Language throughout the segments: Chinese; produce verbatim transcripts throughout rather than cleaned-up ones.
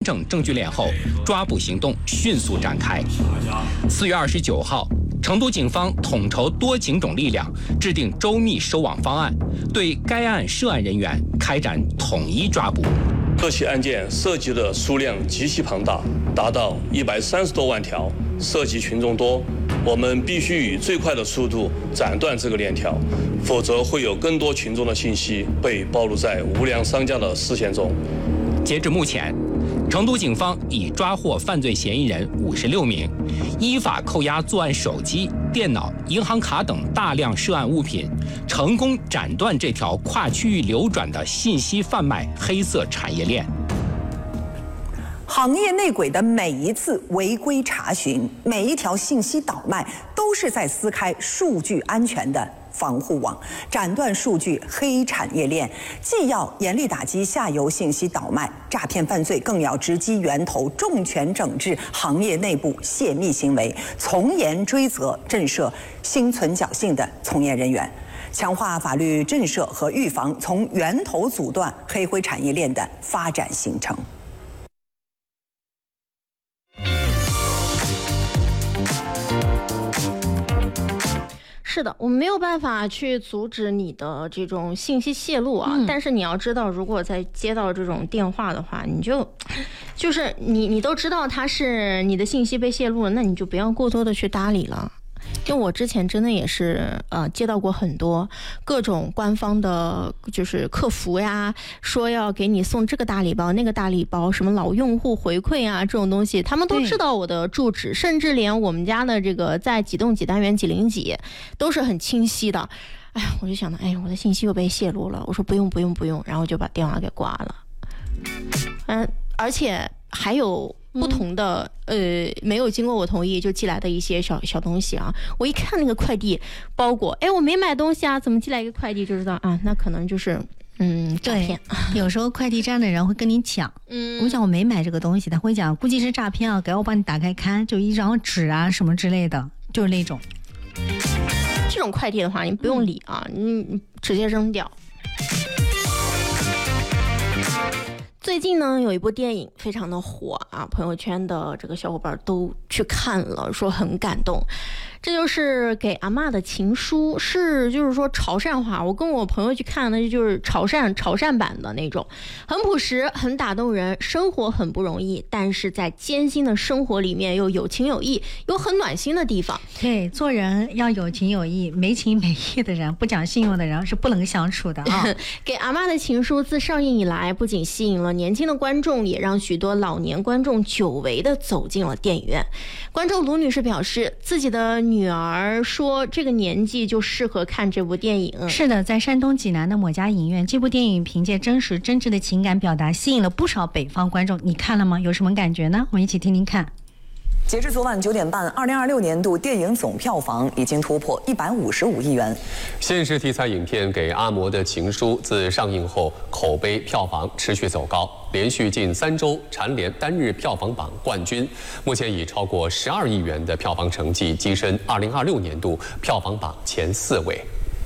整证据链后，抓捕行动迅速展开。四月二十九号，成都警方统筹多警种力量，制定周密收网方案，对该案涉案人员开展统一抓捕。 这起案件涉及的数量极其庞大，达到一百三十多万条，涉及群众多。我们必须以最快的速度斩断这个链条，否则会有更多群众的信息被暴露在无良商家的视线中。 截至目前，成都警方已抓获犯罪嫌疑人五十六名，依法扣押作案手机、电脑、银行卡等大量涉案物品，成功斩断这条跨区域流转的信息贩卖黑色产业链。 行业内鬼的每一次违规查询，每一条信息倒卖，都是在撕开数据安全的防护网，斩断数据黑产业链。既要严厉打击下游信息倒卖、诈骗犯罪，更要直击源头，重拳整治行业内部泄密行为，从严追责，震慑心存侥幸的从业人员，强化法律震慑和预防，从源头阻断黑灰产业链的发展形成。 是的，我们没有办法去阻止你的这种信息泄露啊，嗯、但是你要知道，如果在接到这种电话的话，你就就是你你都知道它是你的信息被泄露了，那你就不要过多的去搭理了。因为我之前真的也是呃接到过很多各种官方的就是客服呀，说要给你送这个大礼包那个大礼包，什么老用户回馈啊这种东西，他们都知道我的住址，甚至连我们家的这个在几栋几单元几零几都是很清晰的。哎呀，我就想到哎呀我的信息又被泄露了，我说不用不用不用，然后就把电话给挂了。嗯，而且还有不同的、嗯、呃，没有经过我同意就寄来的一些小小东西啊，我一看那个快递包裹，哎，我没买东西啊，怎么寄来一个快递，就知道啊，那可能就是嗯诈骗。 有时候快递站的人会跟你讲，嗯，我讲我没买这个东西，他会讲估计是诈骗啊，给我帮你打开看，就一张纸啊什么之类的，就是那种。 这种快递的话，你不用理啊，嗯、你直接扔掉。最近呢，有一部电影非常的火啊，朋友圈的这个小伙伴都去看了，说很感动。这就是给阿嬷的情书，是就是说潮汕话。我跟我朋友去看的就是潮汕潮汕版的那种，很朴实，很打动人。生活很不容易，但是在艰辛的生活里面又有情有义，有很暖心的地方。 对，做人要有情有义，没情没义的人，不讲信用的人是不能相处的啊。 给阿嬷的情书自上映以来，不仅吸引了年轻的观众，也让许多老年观众久违的走进了电影院。观众卢女士表示，自己的女儿说这个年纪就适合看这部电影。 是的，在山东济南的某家影院，这部电影凭借真实真挚的情感表达，吸引了不少北方观众。你看了吗？有什么感觉呢？我们一起听听看。 截至昨晚九点半，二零二六年度电影总票房已经突破一百五十五亿元。 现实题材影片《给阿嬷的情书》自上映后，口碑票房持续走高，连续近三周蝉联单日票房榜冠军，目前以超过十二亿元的票房成绩跻身二零二六年度票房榜前四位。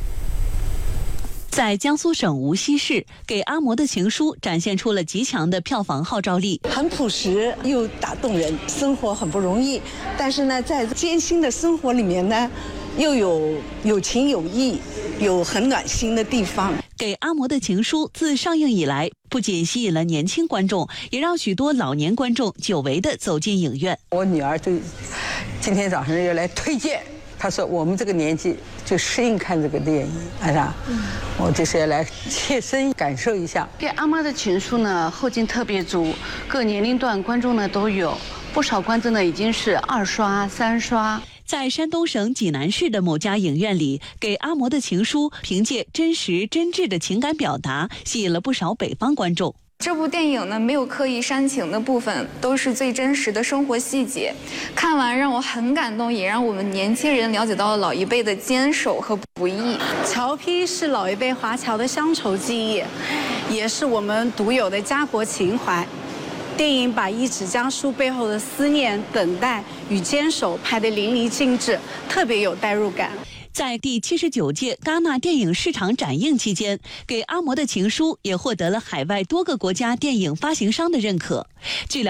在江苏省无锡市，《给阿嬷的情书》展现出了极强的票房号召力， 很朴实又打动人。生活很不容易，但是呢，在艰辛的生活里面呢，又有有情有义，有很暖心的地方。《 给阿嬷的情书》自上映以来，不仅吸引了年轻观众，也让许多老年观众久违地走进影院。 我女儿就今天早上又来推荐。他说：“我们这个年纪就适应看这个电影，是吧？嗯，我就是要来切身感受一下。 给阿嬷的情书呢，后劲特别足，各年龄段观众呢都有，不少观众呢已经是二刷、三刷。” 在山东省济南市的某家影院里，《给阿嬷的情书》凭借真实真挚的情感表达，吸引了不少北方观众。 这部电影呢，没有刻意煽情的部分，都是最真实的生活细节。看完让我很感动，也让我们年轻人了解到了老一辈的坚守和不易。 侨批是老一辈华侨的乡愁记忆，也是我们独有的家国情怀。电影把一纸家书背后的思念、等待与坚守拍得淋漓尽致，特别有代入感。 在第七十九届戛纳电影市场展映期间，《给阿嬷的情书》也获得了海外多个国家电影发行商的认可。据了